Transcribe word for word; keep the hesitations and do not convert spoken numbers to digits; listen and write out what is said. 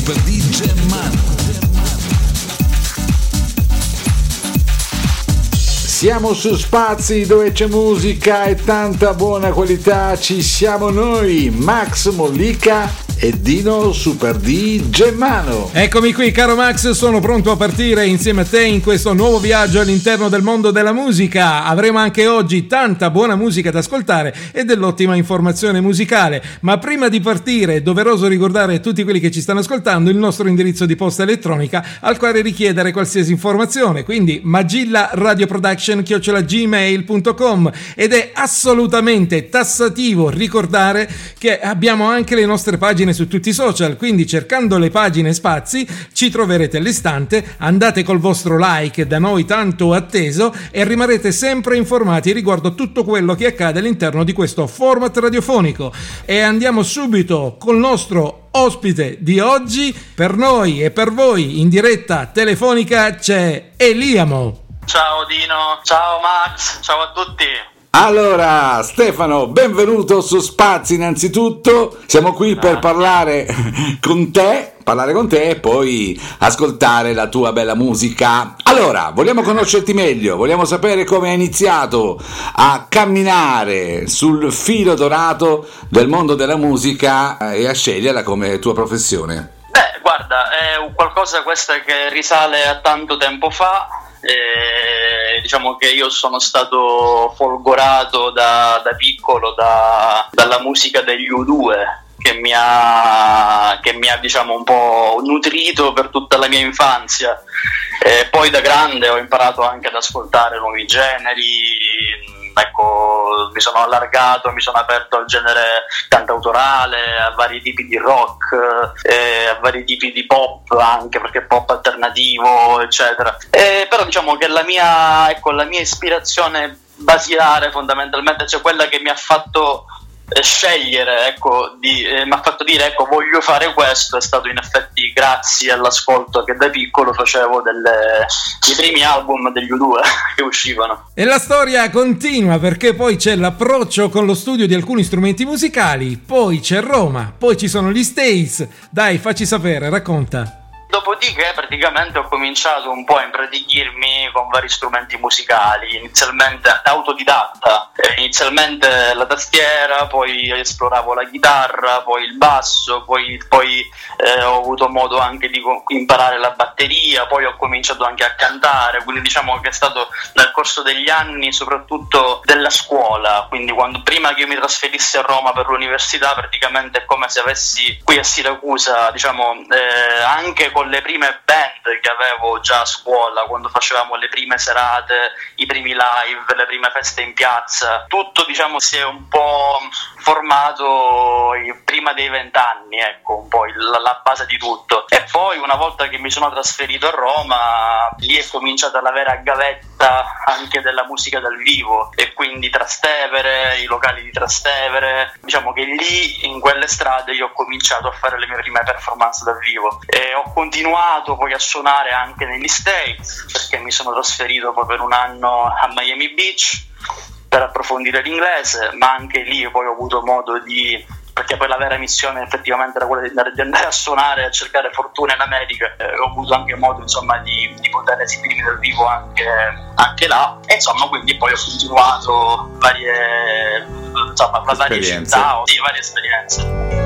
Super D J Mano. Siamo su Spazi dove c'è musica e tanta buona qualità, ci siamo noi, Max Mollica e Dino Super D J Mano. Eccomi qui, caro Max, sono pronto a partire insieme a te in questo nuovo viaggio all'interno del mondo della musica. Avremo anche oggi tanta buona musica da ascoltare e dell'ottima informazione musicale, ma prima di partire è doveroso ricordare a tutti quelli che ci stanno ascoltando il nostro indirizzo di posta elettronica al quale richiedere qualsiasi informazione, quindi magilla radio production chiocciola gmail punto com, ed è assolutamente tassativo ricordare che abbiamo anche le nostre pagine su tutti i social, quindi cercando le pagine Spazi ci troverete all'istante, andate col vostro like da noi tanto atteso e rimarrete sempre informati riguardo tutto quello che accade all'interno di questo format radiofonico. E andiamo subito col nostro ospite di oggi. Per noi e per voi in diretta telefonica c'è Eliamo. Ciao Dino, ciao Max, ciao a tutti. Allora Stefano, benvenuto su Spazi innanzitutto, siamo qui per parlare con te, parlare con te e poi ascoltare la tua bella musica. Allora, vogliamo conoscerti meglio, vogliamo sapere come hai iniziato a camminare sul filo dorato del mondo della musica e a sceglierla come tua professione. Beh, guarda, è qualcosa questa che risale a tanto tempo fa. E diciamo che io sono stato folgorato da, da piccolo da, dalla musica degli U due che mi ha, che mi ha diciamo un po' nutrito per tutta la mia infanzia, e poi da grande ho imparato anche ad ascoltare nuovi generi. Ecco, mi sono allargato, mi sono aperto al genere cantautorale, a vari tipi di rock, eh, a vari tipi di pop anche, perché pop alternativo, eccetera. Eh, però diciamo che la mia, ecco, la mia ispirazione basilare fondamentalmente, cioè quella che mi ha fatto scegliere, ecco, di, eh, mi ha fatto dire ecco voglio fare questo, è stato in effetti grazie all'ascolto che da piccolo facevo delle, dei primi album degli U due che uscivano. E la storia continua, perché poi c'è l'approccio con lo studio di alcuni strumenti musicali, poi c'è Roma, poi ci sono gli States. Dai, facci sapere, racconta. Dopodiché praticamente ho cominciato un po' a impratichirmi con vari strumenti musicali, inizialmente autodidatta, inizialmente la tastiera, poi esploravo la chitarra, poi il basso, poi, poi eh, ho avuto modo anche di imparare la batteria, poi ho cominciato anche a cantare, quindi diciamo che è stato nel corso degli anni soprattutto della scuola, quindi quando, prima che io mi trasferissi a Roma per l'università, praticamente è come se avessi qui a Siracusa, diciamo, eh, anche con le prime band che avevo già a scuola, quando facevamo le prime serate, i primi live, le prime feste in piazza, tutto diciamo si è un po' formato prima dei vent'anni, ecco, un po' il, la base di tutto. E poi una volta che mi sono trasferito a Roma, lì è cominciata la vera gavetta anche della musica dal vivo, e quindi Trastevere, i locali di Trastevere, diciamo che lì in quelle strade io ho cominciato a fare le mie prime performance dal vivo e ho continuato poi a suonare anche negli States, perché mi sono trasferito poi per un anno a Miami Beach per approfondire l'inglese, ma anche lì poi ho avuto modo di, perché poi la vera missione effettivamente era quella di andare, di andare a suonare e a cercare fortuna in America, eh, ho avuto anche modo insomma di, di poter esibirmi dal vivo anche, anche là, e insomma quindi poi ho continuato varie, insomma, varie città, sì, varie esperienze.